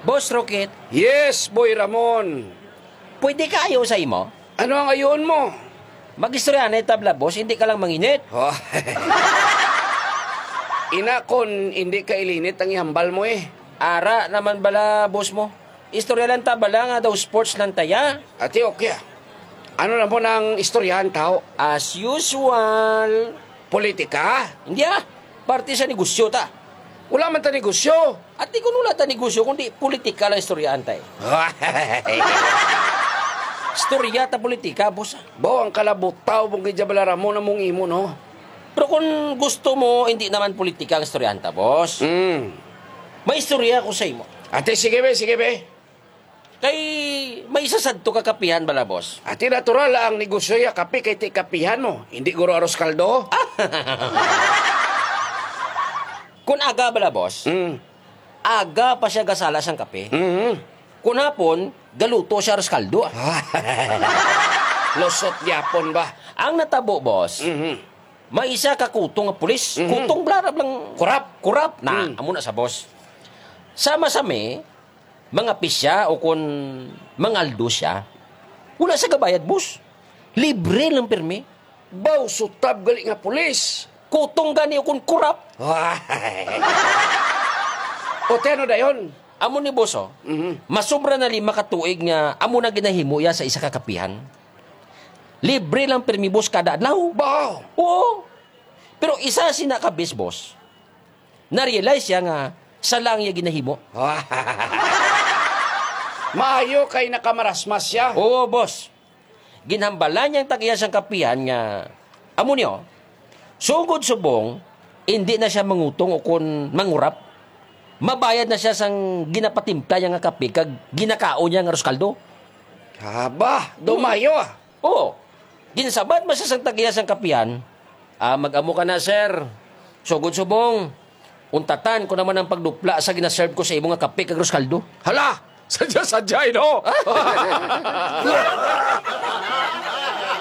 Boss Rocket, Yes, Boy Ramon. pwede ka ayaw sa imo? Ano ang ayon mo? Mag-istorya na tabla, boss, hindi ka lang manginit. Oh. Ina, kon hindi ka ilinit ang ihambal mo eh. Ara naman bala, boss mo. Istorya lang tabala nga daw sports lang taya. Ati, okay. Ano na mo ng istoryahan tao? As usual. Politika? Hindi parte sa negosyo ta. Wala man ta negosyo. At di ko nula ta negosyo, kundi politika lang istoryahan tayo. Istorya ta politika, boss. Bo, ang kalabutaw mong gijabala Ramon na mong imo, no? Pero kung gusto mo, hindi naman politika ang istoryahan ta, boss. May istorya ko sa imo. Ate, sige be. Kay may sasadto kakapihan bala, boss. Ate, natural ang negosyo ya kape kay ti kapihan mo. Hindi guro aros kaldo. Kung aga bala, boss, aga pa siya gasala sang kape. Kung hapon, galuto siya ras kaldo. Losot yapon ba? Ang natabo, boss, may isa ka kutong nga pulis. Kutong blarab lang. Kurap. Amo na sa boss. Sama-sami, mga pisya o kung mangaldo siya, wala sa gabayad, boss. Libre lang pirmi. Baw, sutab gali nga pulis. Kutong gani o kung kurap. O teno dayon. Amo ni boss, masubra na 5 katuig nga amo na ginahimo ya sa isa kakapihan. Libre lang pirmi, boss, kada adlaw. Baw. Oo. Pero isa sinakabis, boss. Na-realize siya nga sa lang niya ginahimo. Maayo kay nakamarasmas siya. Oo, boss. Ginhambala niyang tagiya siyang kapihan nga, amo niyo, sugod subong, hindi na siya mangutong o kung mangurap. Mabayad na siya sang ginapatimpla niya nga kape kag ginakao niya nga ruskaldo. Haba, dumayo ah. Oo. Ginsabad ba siya sang tagiya sang kapihan? Mag-amo ka na, sir. Sugod subong. Untatan ko naman ang pagdupla sa ginaserve ko sa imo nga kape kag ruskaldo. Hala, sadya-sadya, no?